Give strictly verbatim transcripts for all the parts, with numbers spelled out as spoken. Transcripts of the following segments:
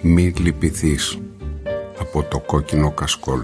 Μη λυπηθείς από το κόκκινο κασκόλ.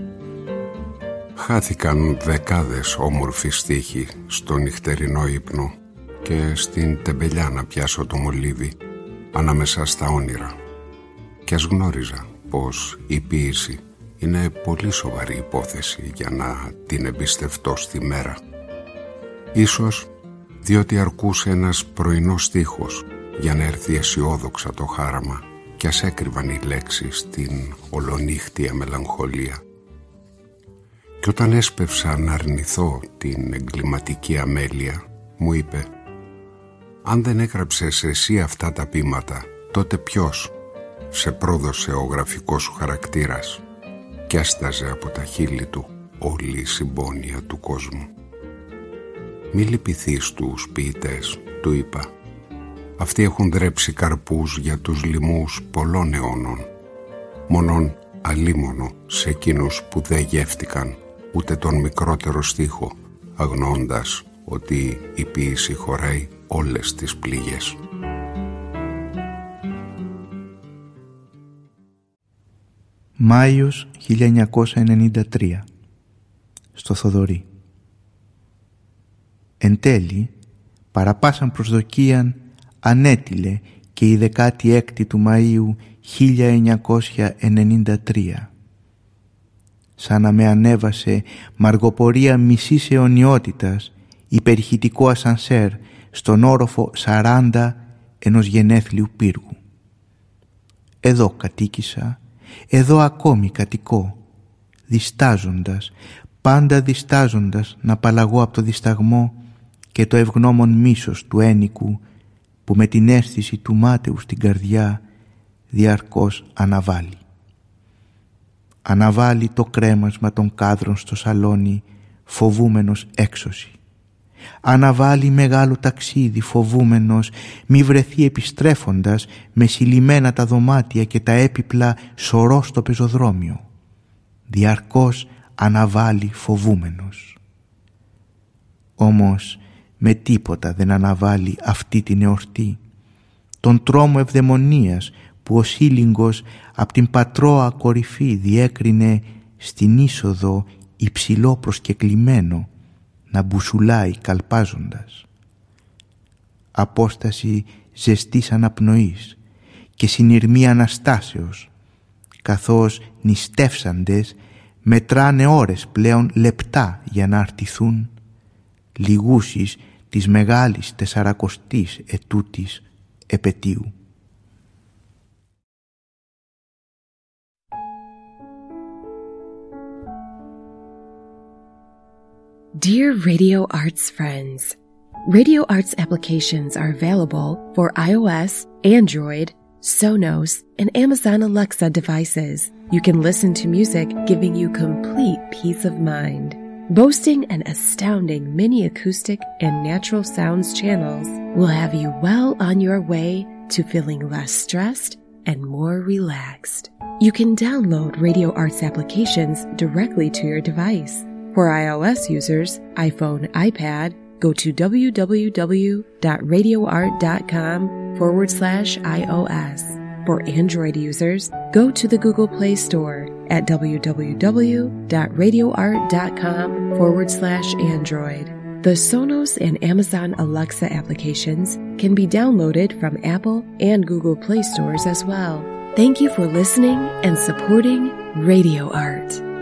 Χάθηκαν δεκάδες όμορφοι στίχοι στο νυχτερινό ύπνο και στην τεμπελιά να πιάσω το μολύβι ανάμεσα στα όνειρα. Και ας γνώριζα πως η ποίηση είναι πολύ σοβαρή υπόθεση για να την εμπιστευτώ στη μέρα. Ίσως διότι αρκούσε ένας πρωινός στίχος για να έρθει αισιόδοξα το χάραμα κι ας έκρυβαν οι λέξεις στην ολονύχτια μελαγχολία. Κι όταν έσπευσα να αρνηθώ την εγκληματική αμέλεια, μου είπε «Αν δεν έγραψες εσύ αυτά τα ποίηματα, τότε ποιος σε πρόδωσε ο γραφικός σου χαρακτήρας?» Κι έσταζε από τα χείλη του όλη η συμπόνια του κόσμου. «Μη λυπηθείς τους ποιητές», του είπα. «Αυτοί έχουν δρέψει καρπούς για τους λοιμούς πολλών αιώνων. Μόνον αλίμονο σε εκείνους που δεν γεύτηκαν ούτε τον μικρότερο στίχο, αγνοώντας ότι η ποίηση χωράει όλες τις πληγές». Μάιος χίλια εννιακόσια ενενήντα τρία. Στο Θοδωρή. Εν τέλει, παραπάσαν προσδοκίαν ανέτειλε και η δεκάτη έκτη του Μαΐου χίλια εννιακόσια ενενήντα τρία. Σαν να με ανέβασε μαργοπορία μισής αιωνιότητας υπερηχητικό ασανσέρ στον όροφο σαράντα ενός γενέθλιου πύργου. Εδώ κατοίκησα, εδώ ακόμη κατοικώ, διστάζοντας, πάντα διστάζοντας να απαλλαγώ από το δισταγμό και το ευγνώμων μίσος του ένικου που με την αίσθηση του μάταιου στην καρδιά διαρκώς αναβάλει. Αναβάλει το κρέμασμα των κάδρων στο σαλόνι φοβούμενος έξωση. Αναβάλει μεγάλο ταξίδι φοβούμενος μη βρεθεί επιστρέφοντας με συλλημμένα τα δωμάτια και τα έπιπλα σωρό στο πεζοδρόμιο. Διαρκώς αναβάλει φοβούμενος. Όμως με τίποτα δεν αναβάλει αυτή την εορτή, τον τρόμο ευδαιμονίας που ο σύλλιγγος απ' την πατρώα κορυφή διέκρινε στην είσοδο υψηλό προσκεκλημένο να μπουσουλάει καλπάζοντας. Απόσταση ζεστής αναπνοής και συνειρμή Αναστάσεως, καθώς νηστεύσαντες μετράνε ώρες πλέον λεπτά για να αρτηθούν λιγούσεις της μεγάλης τεσσαρακοστής ετούτης επετείου. Dear Radio Arts friends, Radio Arts applications are available for iOS, Android, Sonos, and Amazon Alexa devices. You can listen to music giving you complete peace of mind. Boasting an astounding mini acoustic and natural sounds channels will have you well on your way to feeling less stressed and more relaxed. You can download Radio Arts applications directly to your device. For iOS users, iPhone, iPad, go to www.radioart.com forward slash iOS. For Android users, go to the Google Play Store at www.radioart.com forward slash Android. The Sonos and Amazon Alexa applications can be downloaded from Apple and Google Play stores as well. Thank you for listening and supporting Radio Art.